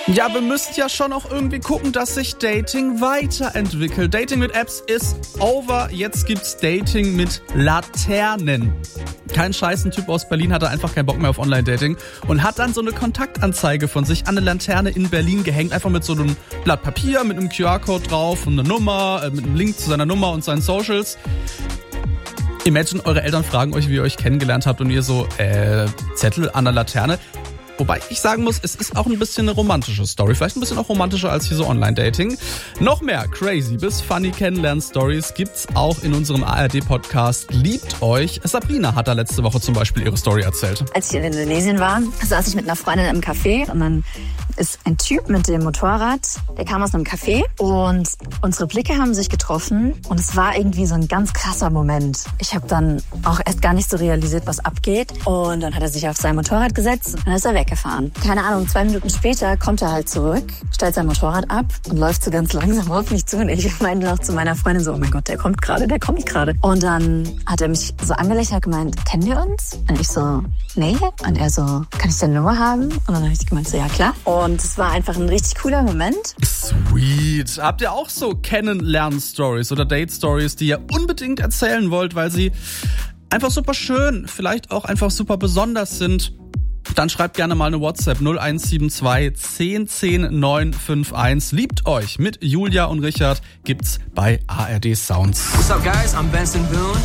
Ja, wir müssen ja schon auch irgendwie gucken, dass sich Dating weiterentwickelt. Dating mit Apps ist over. Jetzt gibt's Dating mit Laternen. Kein Scheiß, ein Typ aus Berlin hatte einfach keinen Bock mehr auf Online-Dating und hat dann so eine Kontaktanzeige von sich an eine Laterne in Berlin gehängt. Einfach mit so einem Blatt Papier, mit einem QR-Code drauf und eine Nummer, mit einem Link zu seiner Nummer und seinen Socials. Imagine, eure Eltern fragen euch, wie ihr euch kennengelernt habt und ihr so, Zettel an der Laterne. Wobei ich sagen muss, es ist auch ein bisschen eine romantische Story. Vielleicht ein bisschen auch romantischer als hier so Online-Dating. Noch mehr crazy bis funny Kennenlern-Stories gibt's auch in unserem ARD-Podcast Liebt euch. Sabrina hat da letzte Woche zum Beispiel ihre Story erzählt. Als ich in Indonesien war, saß ich mit einer Freundin im Café und dann ist ein Typ mit dem Motorrad, der kam aus einem Café und unsere Blicke haben sich getroffen und es war irgendwie so ein ganz krasser Moment. Ich habe dann auch erst gar nicht so realisiert, was abgeht und dann hat er sich auf sein Motorrad gesetzt und dann ist er weggefahren. Keine Ahnung, 2 Minuten später kommt er halt zurück, stellt sein Motorrad ab und läuft so ganz langsam auf mich zu und ich meinte noch zu meiner Freundin so, oh mein Gott, der kommt gerade. Und dann hat er mich so angelächelt und gemeint, kennen wir uns? Und ich so, nee. Und er so, kann ich deine Nummer haben? Und dann habe ich gemeint, so, ja klar. Und es war einfach ein richtig cooler Moment. Sweet. Habt ihr auch so Kennenlern-Stories oder Date-Stories, die ihr unbedingt erzählen wollt, weil sie einfach super schön, vielleicht auch einfach super besonders sind? Dann schreibt gerne mal eine WhatsApp 0172 10 10 951. Liebt euch mit Julia und Richard gibt's bei ARD Sounds. What's up guys, I'm Benson Boone.